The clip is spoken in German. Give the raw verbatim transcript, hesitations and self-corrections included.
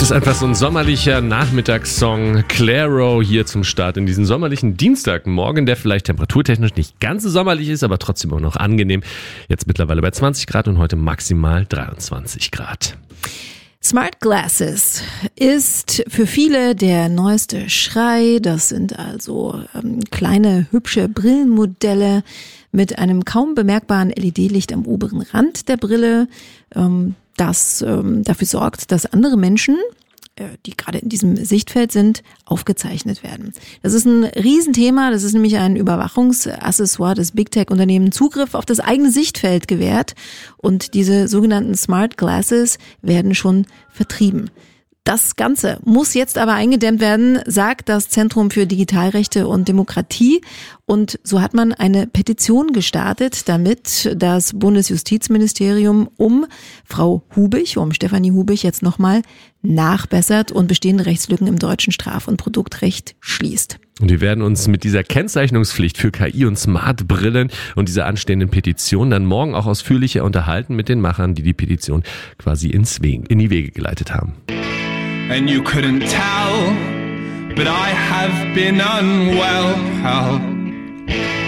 ist einfach so ein sommerlicher Nachmittagssong. Clairo hier zum Start in diesen sommerlichen Dienstagmorgen, der vielleicht temperaturtechnisch nicht ganz so sommerlich ist, aber trotzdem auch noch angenehm. Jetzt mittlerweile bei zwanzig Grad und heute maximal dreiundzwanzig Grad. Smart Glasses ist für viele der neueste Schrei. Das sind also ähm, kleine, hübsche Brillenmodelle mit einem kaum bemerkbaren L E D-Licht am oberen Rand der Brille, ähm, das ähm, dafür sorgt, dass andere Menschen, äh, die gerade in diesem Sichtfeld sind, aufgezeichnet werden. Das ist ein Riesenthema. Das ist nämlich ein Überwachungsaccessoire des Big Tech-Unternehmen Zugriff auf das eigene Sichtfeld gewährt. Und diese sogenannten Smart Glasses werden schon vertrieben. Das Ganze muss jetzt aber eingedämmt werden, sagt das Zentrum für Digitalrechte und Demokratie. Und so hat man eine Petition gestartet, damit das Bundesjustizministerium um Frau Hubich, um Stefanie Hubich jetzt nochmal nachbessert und bestehende Rechtslücken im deutschen Straf- und Produktrecht schließt. Und wir werden uns mit dieser Kennzeichnungspflicht für K I und Smartbrillen und dieser anstehenden Petition dann morgen auch ausführlicher unterhalten mit den Machern, die die Petition quasi ins Wege, in die Wege geleitet haben. And you couldn't tell, but I have been unwell.